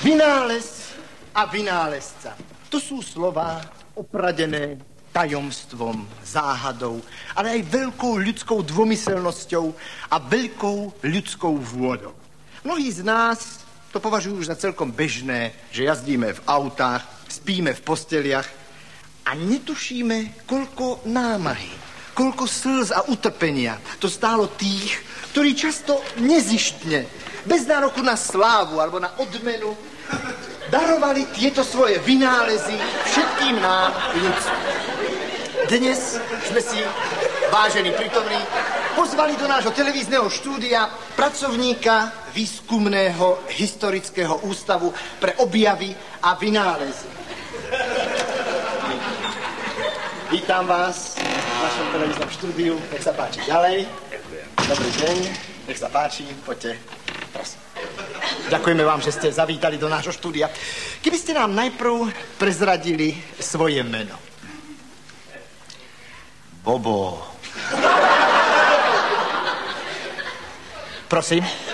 Vynález a vynálezca. To sú slová opradené tajomstvom, záhadou, ale aj veľkou ľudskou dvomyselnosťou a veľkou ľudskou vôdou. Mnohí z nás to považujú už za celkom bežné, že jazdíme v autách, spíme v posteliach a netušíme, koľko námahy, koľko slz a utrpenia to stálo tých, ktorí často nezištne, bez nároku na slávu alebo na odmenu, darovali tieto svoje vynálezy všetkým nám ľudstvu. Dnes sme si, vážení prítomní, pozvali do nášho televízneho štúdia pracovníka Výskumného historického ústavu pre objavy a vynálezy. Vítam vás v našom televíznom štúdiu. Nech sa páči ďalej. Dobrý deň. Nech sa páči. Poďte. Prosím. Ďakujeme vám, že ste zavítali do nášho štúdia. Keby ste nám najprv prezradili svoje meno. Bobo. Prosím.